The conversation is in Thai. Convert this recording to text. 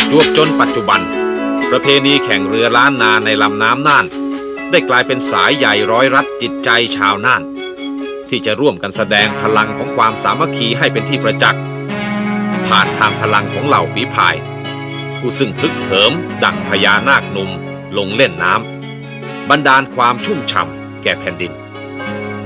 จวบจนปัจจุบันประเพณีแข่งเรือล้านนาในลำน้ำน่านได้กลายเป็นสายใหญ่ร้อยรัดจิตใจชาวน่านที่จะร่วมกันแสดงพลังของความสามัคคีให้เป็นที่ประจักษ์ผ่านทางพลังของเหล่าฝีพายผู้ซึ่งพึกเหิมดั่งพญานาคหนุ่มลงเล่นน้ำบันดาลความชุ่มฉ่ำแก่แผ่นดิน